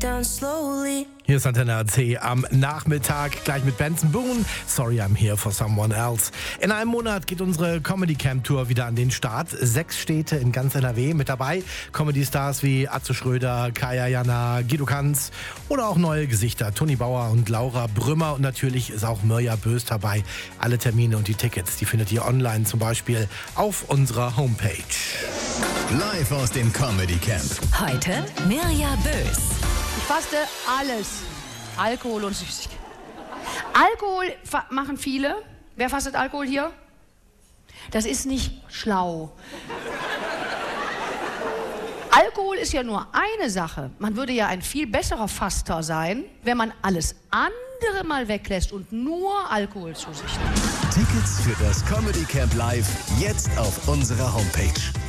down slowly. Hier ist Antenne AC am Nachmittag, gleich mit Benson Boone. Sorry, I'm here for someone else. In einem Monat geht unsere Comedy Camp Tour wieder an den Start. 6 Städte in ganz NRW mit dabei. Comedy-Stars wie Atze Schröder, Kaya Jana, Guido Kanz oder auch neue Gesichter. Toni Bauer und Laura Brümmer. Und natürlich ist auch Mirja Bös dabei. Alle Termine und die Tickets, die findet ihr online zum Beispiel auf unserer Homepage. Live aus dem Comedy Camp. Heute Mirja Bös. Ich faste alles. Alkohol und Süßigkeiten. Alkohol machen viele. Wer fastet Alkohol hier? Das ist nicht schlau. Alkohol ist ja nur eine Sache. Man würde ja ein viel besserer Faster sein, wenn man alles andere mal weglässt und nur Alkohol zu sich nimmt. Tickets für das Comedy Camp Live jetzt auf unserer Homepage.